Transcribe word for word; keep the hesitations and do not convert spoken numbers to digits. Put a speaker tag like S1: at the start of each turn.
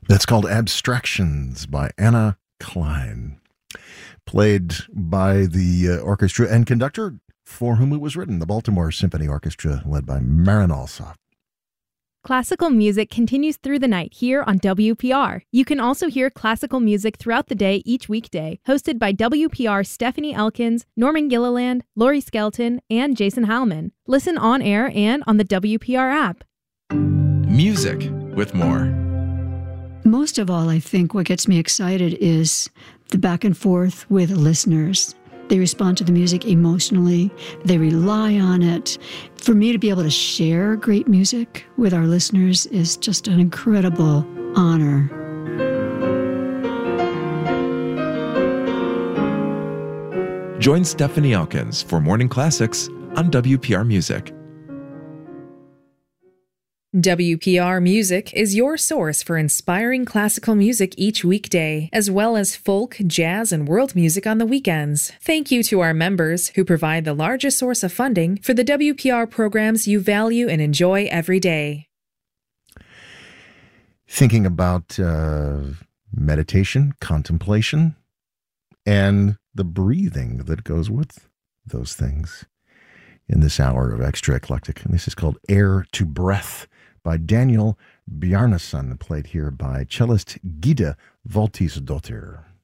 S1: That's called Abstractions by Anna Klein, played by the uh, orchestra and conductor for whom it was written, the Baltimore Symphony Orchestra, led by Marin Alsop.
S2: Classical music continues through the night here on W P R. You can also hear classical music throughout the day each weekday, hosted by W P R Stephanie Elkins, Norman Gilliland, Laurie Skelton, and Jason Heilman. Listen on air and on the W P R app.
S3: Music with more.
S4: Most of all, I think what gets me excited is the back and forth with listeners. They respond to the music emotionally. They rely on it. For me to be able to share great music with our listeners is just an incredible honor.
S3: Join Stephanie Elkins for Morning Classics on W P R Music.
S5: W P R Music is your source for inspiring classical music each weekday, as well as folk, jazz, and world music on the weekends. Thank you to our members who provide the largest source of funding for the W P R programs you value and enjoy every day.
S1: Thinking about uh, meditation, contemplation, and the breathing that goes with those things in this hour of Extra Eclectic. And this is called Air to Breath by Daniel Bjarnason, played here by cellist Gida Voltisdottir.